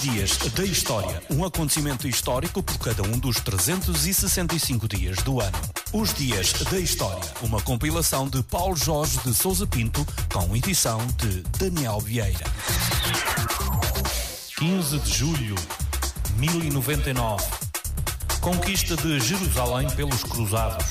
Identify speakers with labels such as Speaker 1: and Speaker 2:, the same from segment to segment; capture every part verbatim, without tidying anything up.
Speaker 1: Dias da História, um acontecimento histórico por cada um dos trezentos e sessenta e cinco dias do ano. Os Dias da História, uma compilação de Paulo Jorge de Sousa Pinto, com edição de Daniel Vieira. quinze de julho de mil e noventa e nove. Conquista de Jerusalém pelos Cruzados.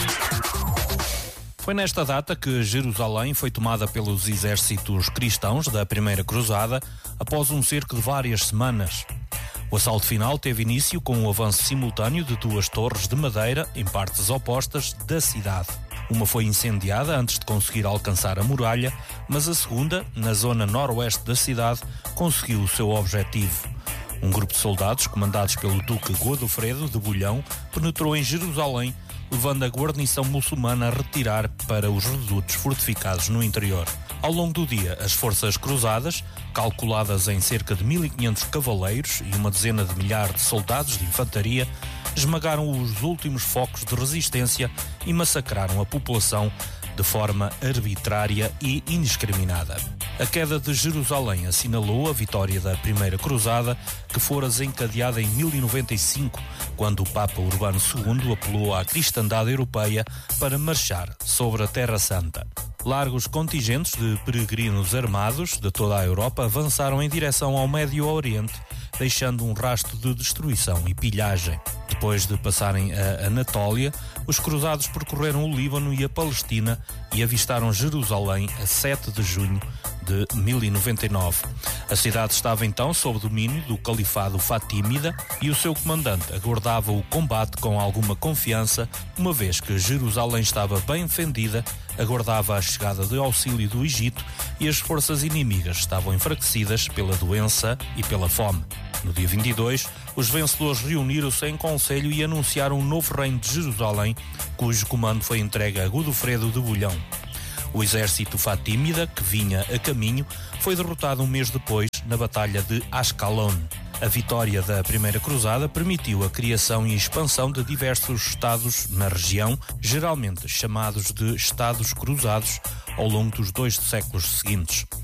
Speaker 1: Foi nesta data que Jerusalém foi tomada pelos exércitos cristãos da Primeira Cruzada após um cerco de várias semanas. O assalto final teve início com o avanço simultâneo de duas torres de madeira em partes opostas da cidade. Uma foi incendiada antes de conseguir alcançar a muralha, mas a segunda, na zona noroeste da cidade, conseguiu o seu objetivo. Um grupo de soldados, comandados pelo Duque Godofredo de Bulhão, penetrou em Jerusalém, levando a guarnição muçulmana a retirar para os redutos fortificados no interior. Ao longo do dia, as forças cruzadas, calculadas em cerca de mil e quinhentos cavaleiros e uma dezena de milhares de soldados de infantaria, esmagaram os últimos focos de resistência e massacraram a população de forma arbitrária e indiscriminada. A queda de Jerusalém assinalou a vitória da Primeira Cruzada, que fora desencadeada em mil e noventa e cinco, quando o Papa Urbano segundo apelou à cristandade europeia para marchar sobre a Terra Santa. Largos contingentes de peregrinos armados de toda a Europa avançaram em direção ao Médio Oriente, deixando um rastro de destruição e pilhagem. Depois de passarem a Anatólia, os cruzados percorreram o Líbano e a Palestina e avistaram Jerusalém a sete de junho de mil e noventa e nove. A cidade estava então sob domínio do Califado Fatímida e o seu comandante aguardava o combate com alguma confiança, uma vez que Jerusalém estava bem defendida, aguardava a chegada de auxílio do Egito e as forças inimigas estavam enfraquecidas pela doença e pela fome. No dia vinte e dois, os vencedores reuniram-se em conselho e anunciaram um novo reino de Jerusalém, cujo comando foi entregue a Godofredo de Bulhão. O exército fatímida, que vinha a caminho, foi derrotado um mês depois na Batalha de Ascalon. A vitória da Primeira Cruzada permitiu a criação e expansão de diversos estados na região, geralmente chamados de Estados Cruzados, ao longo dos dois séculos seguintes.